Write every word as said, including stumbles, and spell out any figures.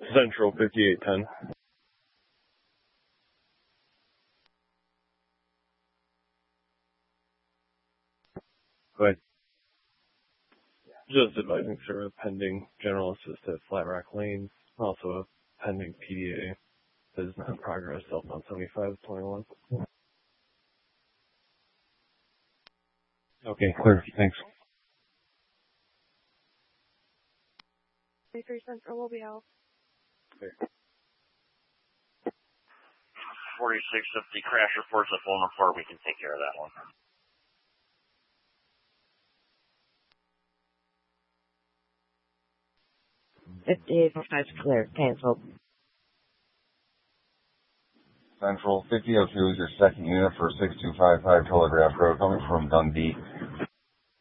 Central fifty-eight ten. Go ahead. Just advising, sir, pending general assist at Flat Rock Lanes. Also a pending P D A. That is not in progress, southbound seventy-five twenty-one. Okay, clear. Thanks. three Central will be out. Clear. forty-six, if the crash report's a phone report, we can take care of that one. fifty-eight oh five clear. Cancel. Central fifty oh two is your second unit for six two five five Telegraph Road coming from Dundee.